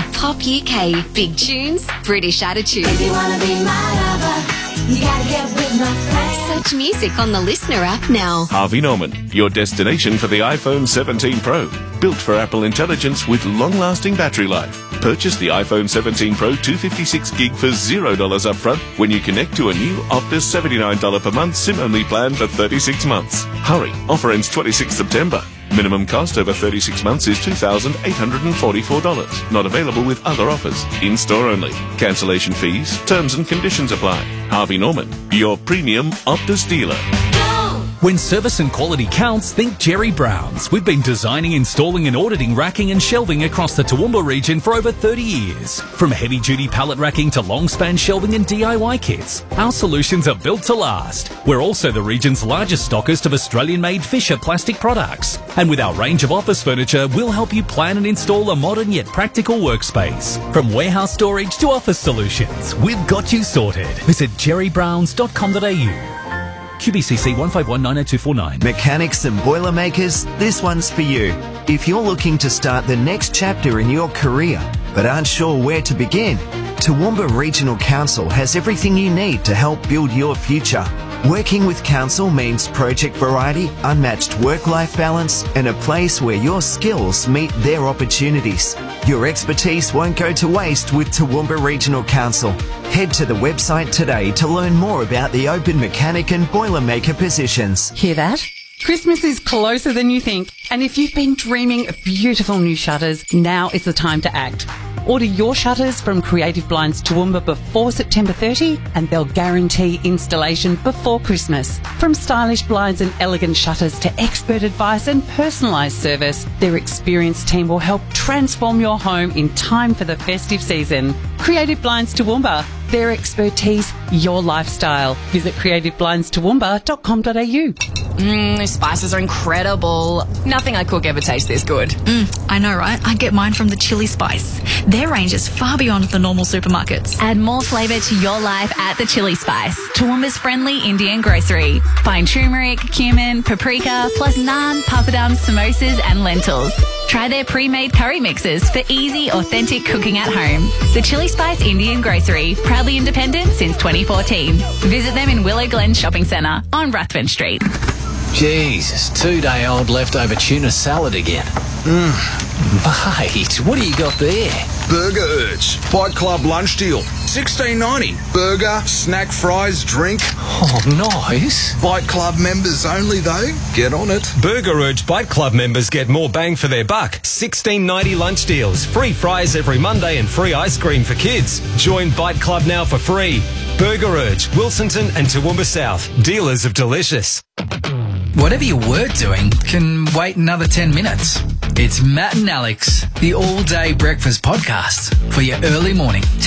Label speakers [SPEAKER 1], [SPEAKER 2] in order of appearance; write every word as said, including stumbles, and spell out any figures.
[SPEAKER 1] Pop U K, big tunes, British attitude.
[SPEAKER 2] If you wanna be my lover, you gotta get with my friends.
[SPEAKER 1] Search music on the Listener app now.
[SPEAKER 3] Harvey Norman, your destination for the iPhone seventeen Pro. Built for Apple Intelligence with long-lasting battery life. Purchase the iPhone seventeen Pro two hundred fifty-six gig for zero dollars upfront when you connect to a new Optus seventy-nine dollars per month SIM-only plan for thirty-six months. Hurry, offer ends twenty-sixth September. Minimum cost over thirty-six months is two thousand eight hundred forty-four dollars. Not available with other offers. In-store only. Cancellation fees, terms and conditions apply. Harvey Norman, your premium Optus dealer.
[SPEAKER 4] When service and quality counts, think Jerry Brown's. We've been designing, installing and auditing racking and shelving across the Toowoomba region for over thirty years. From heavy-duty pallet racking to long-span shelving and D I Y kits, our solutions are built to last. We're also the region's largest stockist of Australian-made Fisher plastic products. And with our range of office furniture, we'll help you plan and install a modern yet practical workspace. From warehouse storage to office solutions, we've got you sorted. Visit jerry browns dot com dot a u. Q B C C one five one nine eight two four nine.
[SPEAKER 5] Mechanics and Boilermakers, this one's for you. If you're looking to start the next chapter in your career, but aren't sure where to begin, Toowoomba Regional Council has everything you need to help build your future. Working with Council means project variety, unmatched work-life balance, and a place where your skills meet their opportunities. Your expertise won't go to waste with Toowoomba Regional Council. Head to the website today to learn more about the open mechanic and boilermaker positions.
[SPEAKER 6] Hear that? Christmas is closer than you think, and if you've been dreaming of beautiful new shutters, now is the time to act. Order your shutters from Creative Blinds Toowoomba before September thirtieth and they'll guarantee installation before Christmas. From stylish blinds and elegant shutters to expert advice and personalised service, their experienced team will help transform your home in time for the festive season. Creative Blinds Toowoomba, their expertise, your lifestyle. Visit creative blinds toowoomba dot com dot a u.
[SPEAKER 7] Mmm, those spices are incredible. Nothing I cook ever tastes this good.
[SPEAKER 8] Mm, I know, right? I get mine from the Chili Spice. Their range is far beyond the normal supermarkets.
[SPEAKER 9] Add more flavour to your life at the Chili Spice, Toowoomba's friendly Indian grocery. Find turmeric, cumin, paprika, plus naan, papadum, samosas and lentils. Try their pre-made curry mixes for easy, authentic cooking at home. The Chili Spice Indian Grocery, proudly independent since twenty fourteen. Visit them in Willow Glen Shopping Centre on Ruthven Street.
[SPEAKER 10] Jesus, two-day-old leftover tuna salad again. Mmm. Mate, what do you got there?
[SPEAKER 11] Burger Urge. Bite Club lunch deal. sixteen ninety. Burger, snack, fries, drink.
[SPEAKER 10] Oh, nice.
[SPEAKER 11] Bite Club members only, though. Get on it.
[SPEAKER 12] Burger Urge Bite Club members get more bang for their buck. sixteen ninety lunch deals. Free fries every Monday and free ice cream for kids. Join Bite Club now for free. Burger Urge, Wilsonton and Toowoomba South. Dealers of delicious.
[SPEAKER 13] Whatever you were doing can wait another ten minutes. It's Matt and Alex, the all-day breakfast podcast for your early morning.